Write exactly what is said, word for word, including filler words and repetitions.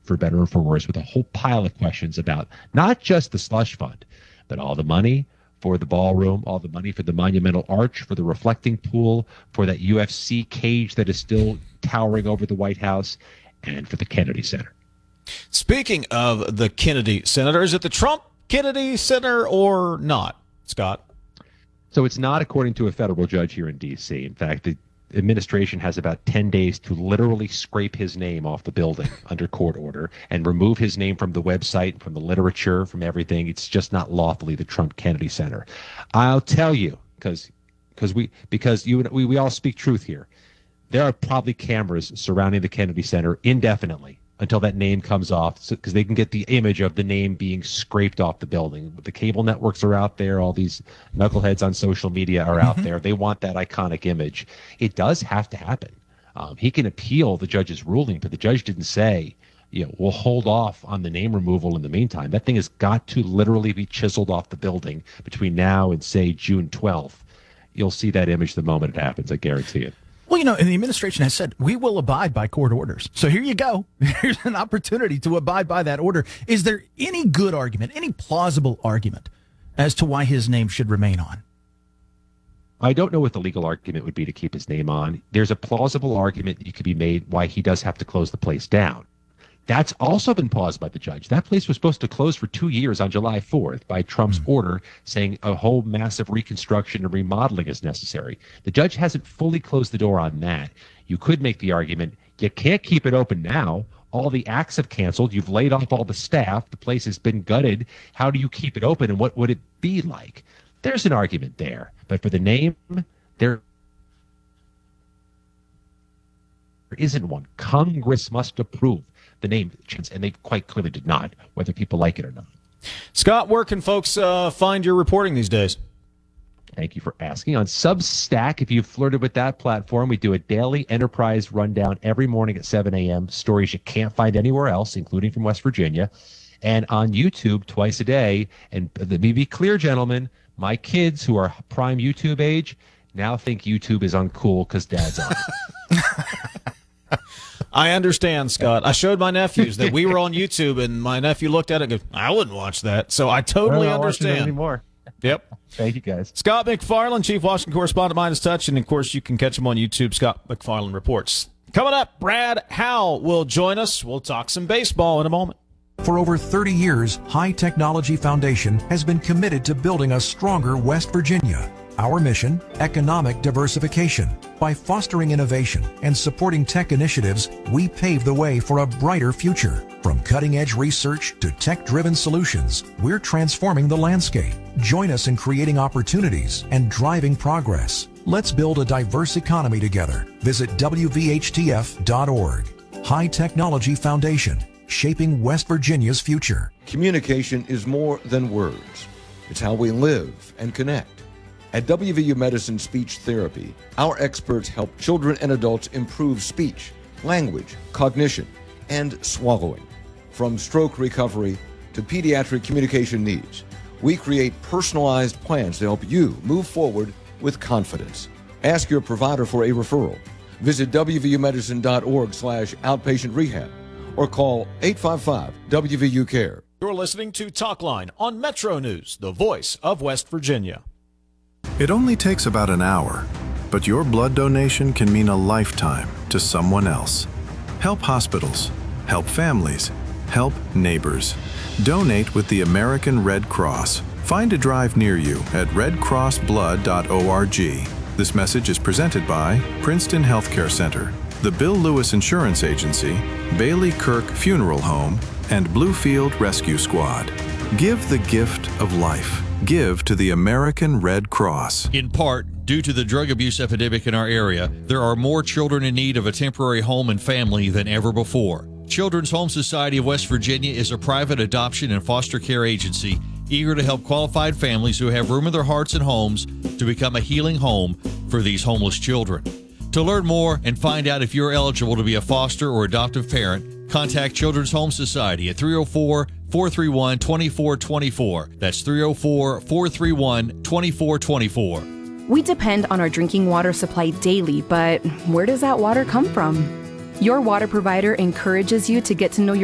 for better or for worse, with a whole pile of questions about not just the slush fund, but all the money for the ballroom, all the money for the monumental arch, for the reflecting pool, for that U F C cage that is still towering over the White House, and for the Kennedy Center. Speaking of the Kennedy Center, is it the Trump Kennedy Center or not, Scott? So it's not, according to a federal judge here in D C. In fact, the administration has about ten days to literally scrape his name off the building under court order and remove his name from the website, from the literature, from everything. It's just not lawfully the Trump Kennedy Center. I'll tell you, because because we because you we, we all speak truth here. There are probably cameras surrounding the Kennedy Center indefinitely until that name comes off, because they can get the image of the name being scraped off the building. The cable networks are out there. All these knuckleheads on social media are out mm-hmm. there. They want that iconic image. It does have to happen. Um, he can appeal the judge's ruling, but the judge didn't say, you know, we'll hold off on the name removal in the meantime. That thing has got to literally be chiseled off the building between now and, say, June twelfth. You'll see that image the moment it happens, I guarantee it. Well, you know, and the administration has said, we will abide by court orders. So here you go. Here's an opportunity to abide by that order. Is there any good argument, any plausible argument as to why his name should remain on? I don't know what the legal argument would be to keep his name on. There's a plausible argument that could be made why he does have to close the place down. That's also been paused by the judge. That place was supposed to close for two years on July fourth by Trump's mm. order, saying a whole massive reconstruction and remodeling is necessary. The judge hasn't fully closed the door on that. You could make the argument, you can't keep it open now. All the acts have canceled. You've laid off all the staff. The place has been gutted. How do you keep it open, and what would it be like? There's an argument there. But for the name, there isn't one. Congress must approve the name change, and they quite clearly did not, whether people like it or not. Scott, where can folks uh, find your reporting these days? Thank you for asking. On Substack, if you've flirted with that platform, we do a daily enterprise rundown every morning at seven a.m., stories you can't find anywhere else, including from West Virginia. And on YouTube twice a day. And let me be clear, gentlemen, my kids who are prime YouTube age now think YouTube is uncool because dad's on it. I understand, Scott. I showed my nephews that we were on YouTube, and my nephew looked at it and goes, I wouldn't watch that. So I totally I'm not understand. watching it anymore. Yep. Thank you, guys. Scott McFarland, Chief Washington Correspondent, Midas Touch, and, of course, you can catch him on YouTube, Scott McFarland Reports. Coming up, Brad Howell will join us. We'll talk some baseball in a moment. For over thirty years, High Technology Foundation has been committed to building a stronger West Virginia. Our mission, economic diversification. By fostering innovation and supporting tech initiatives, we pave the way for a brighter future. From cutting-edge research to tech-driven solutions, we're transforming the landscape. Join us in creating opportunities and driving progress. Let's build a diverse economy together. Visit W V H T F dot org. High Technology Foundation, shaping West Virginia's future. Communication is more than words. It's how we live and connect. At W V U Medicine Speech Therapy, our experts help children and adults improve speech, language, cognition, and swallowing. From stroke recovery to pediatric communication needs, we create personalized plans to help you move forward with confidence. Ask your provider for a referral. Visit W V U medicine dot org slash outpatient rehab or call eight five five W V U care. You're listening to Talkline on Metro News, the voice of West Virginia. It only takes about an hour, but your blood donation can mean a lifetime to someone else. Help hospitals, help families, help neighbors. Donate with the American Red Cross. Find a drive near you at red cross blood dot org. This message is presented by Princeton Healthcare Center, the Bill Lewis Insurance Agency, Bailey Kirk Funeral Home, and Bluefield Rescue Squad. Give the gift of life. Give to the American Red Cross. In part, due to the drug abuse epidemic in our area, there are more children in need of a temporary home and family than ever before. Children's Home Society of West Virginia is a private adoption and foster care agency eager to help qualified families who have room in their hearts and homes to become a healing home for these homeless children. To learn more and find out if you're eligible to be a foster or adoptive parent, contact Children's Home Society at three oh four, four three one, two four two four. That's three oh four, four three one, two four two four. We depend on our drinking water supply daily, but where does that water come from? Your water provider encourages you to get to know your